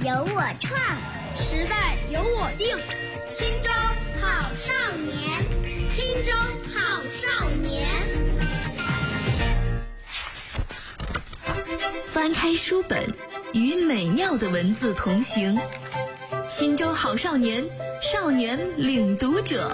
由我创， 时代由我定。 青州好少年，青州好少年。 翻开书本，与美妙的文字同行。青州好少年，少年领读者。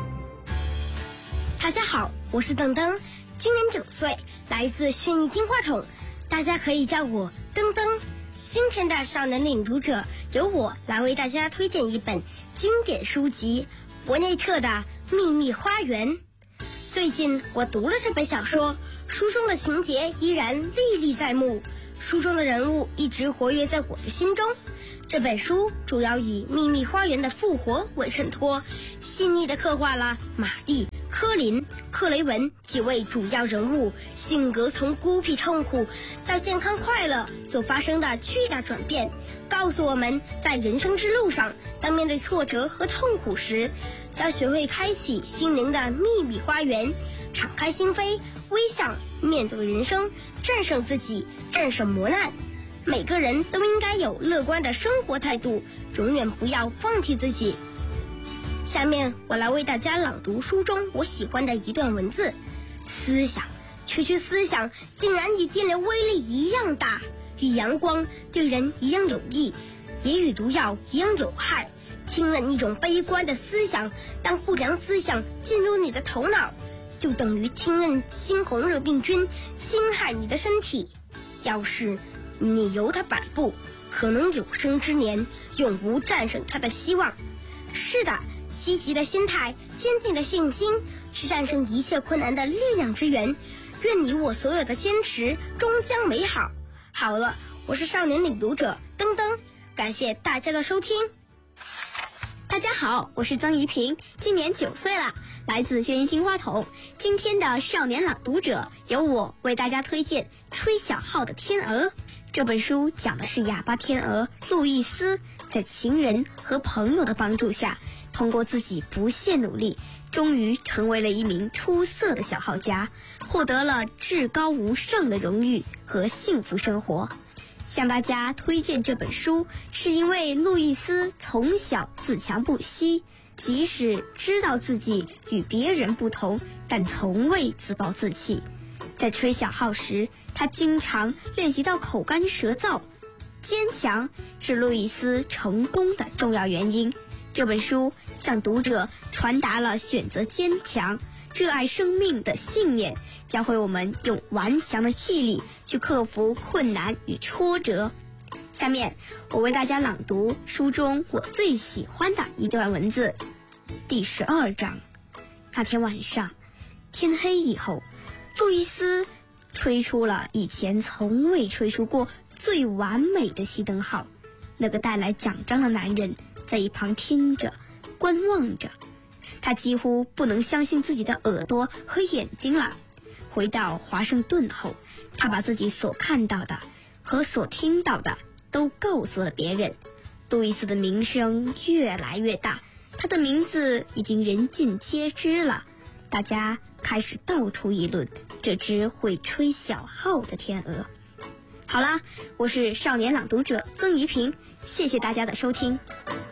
大家好，我是邓登，今年9岁，来自眩益金话筒，大家可以叫我登登。今天的少年领读者由我来为大家推荐一本经典书籍——伯内特的《秘密花园》。最近我读了这本小说，书中的情节依然历历在目，书中的人物一直活跃在我的心中。这本书主要以秘密花园的复活为衬托，细腻地刻画了玛丽、科林、克雷文几位主要人物性格从孤僻痛苦到健康快乐所发生的巨大转变，告诉我们在人生之路上，当面对挫折和痛苦时，要学会开启心灵的秘密花园，敞开心扉，微笑面对人生，战胜自己，战胜磨难。每个人都应该有乐观的生活态度，永远不要放弃自己。下面我来为大家朗读书中我喜欢的一段文字：思想，区区思想竟然与电流威力一样大，与阳光对人一样有益，也与毒药一样有害。听任一种悲观的思想，当不良思想进入你的头脑，就等于听任猩红热病菌侵害你的身体。要是你由它摆布，可能有生之年永无战胜它的希望。是的，积极的心态，坚定的信心，是战胜一切困难的力量之源。愿你我所有的坚持终将美好。好了，我是少年领读者登登，感谢大家的收听。 大家好，我是曾怡萍，今年9岁了，来自眩益金话筒。今天的少年朗读者由我为大家推荐《吹小号的天鹅》。这本书讲的是哑巴天鹅路易斯在情人和朋友的帮助下，通过自己不懈努力，终于成为了一名出色的小号家，获得了至高无上的荣誉和幸福生活。向大家推荐这本书，是因为路易斯从小自强不息，即使知道自己与别人不同，但从未自暴自弃。在吹小号时，他经常练习到口干舌燥。坚强是路易斯成功的重要原因。这本书向读者传达了选择坚强、热爱生命的信念，教会我们用顽强的毅力去克服困难与挫折。下面我为大家朗读书中我最喜欢的一段文字。第12章。那天晚上，天黑以后，路易斯吹出了以前从未吹出过最完美的熄灯号。那个带来奖章的男人在一旁听着，观望着，他几乎不能相信自己的耳朵和眼睛了。回到华盛顿后，他把自己所看到的和所听到的都告诉了别人。路易斯的名声越来越大，他的名字已经人尽皆知了。大家开始到处议论这只会吹小号的天鹅。好啦，我是少年朗读者曾怡萍，谢谢大家的收听。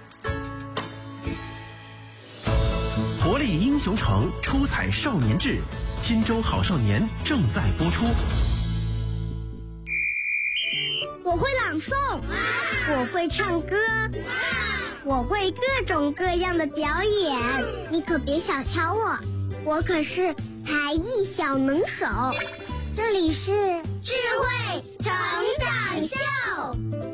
活力英雄城，出彩少年志，青州好少年正在播出。 我会朗诵，我会唱歌，我会各种各样的表演。你可别小瞧我，我可是才艺小能手。这里是智慧成长秀。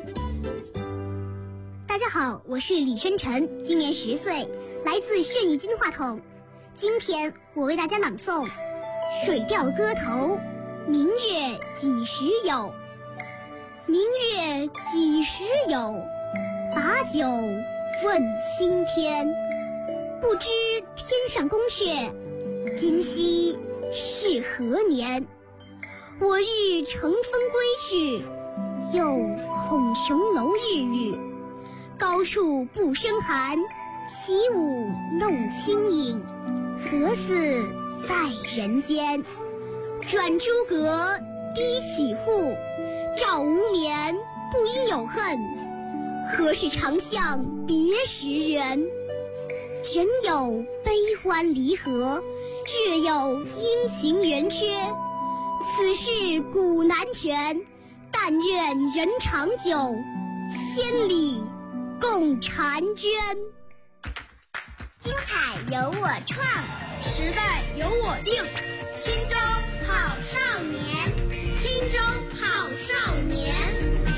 大家好，我是李宣晨，今年10岁，来自眩益金话筒。今天我为大家朗诵《水调歌头》。明月几时有？明月几时有？把酒问青天。不知天上宫阙，今夕是何年？我日乘风归去，又恐琼楼玉宇。高处不胜寒，起舞弄清影，何似在人间？转朱阁，低绮户，照无眠，不应有恨。 何事长向别时圆？人有悲欢离合，月有阴晴圆缺。此事古难全，但愿人长久，千里共婵娟。 精彩由我创， 时代由我定，今朝